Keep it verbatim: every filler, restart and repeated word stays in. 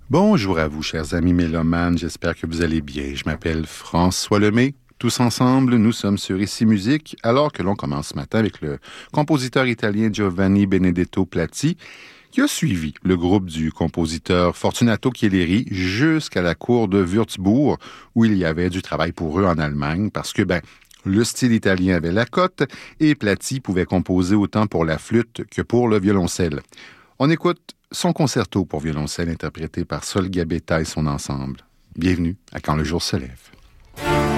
Bonjour à vous, chers amis mélomanes, j'espère que vous allez bien. Je m'appelle François Lemay. Tous ensemble, nous sommes sur Ici Musique, alors que l'on commence ce matin avec le compositeur italien Giovanni Benedetto Platti, qui a suivi le groupe du compositeur Fortunato Chielleri jusqu'à la cour de Würzburg, où il y avait du travail pour eux en Allemagne, parce que, ben, le style italien avait la cote et Platti pouvait composer autant pour la flûte que pour le violoncelle. On écoute son concerto pour violoncelle interprété par Sol Gabetta et son ensemble. Bienvenue à Quand le jour se lève.